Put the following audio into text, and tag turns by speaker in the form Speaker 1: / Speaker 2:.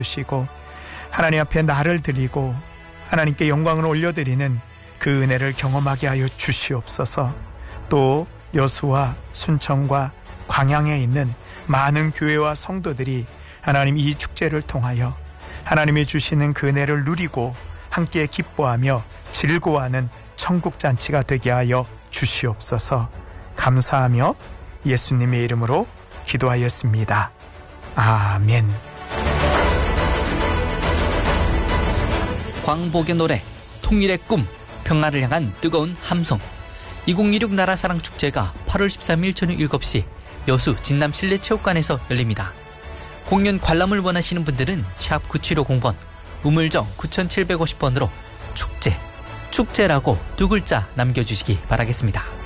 Speaker 1: 주시고 하나님 앞에 나를 드리고 하나님께 영광을 올려드리는 그 은혜를 경험하게 하여 주시옵소서. 또 여수와 순천과 광양에 있는 많은 교회와 성도들이 하나님 이 축제를 통하여 하나님이 주시는 그 은혜를 누리고 함께 기뻐하며 즐거워하는 천국잔치가 되게 하여 주시옵소서. 감사하며 예수님의 이름으로 기도하였습니다. 아멘.
Speaker 2: 광복의 노래, 통일의 꿈, 평화를 향한 뜨거운 함성. 2026 나라사랑축제가 8월 13일 저녁 7시 여수 진남 실내체육관에서 열립니다. 공연 관람을 원하시는 분들은 샵 9750번, 우물정 9750번으로 축제라고 두 글자 남겨주시기 바라겠습니다.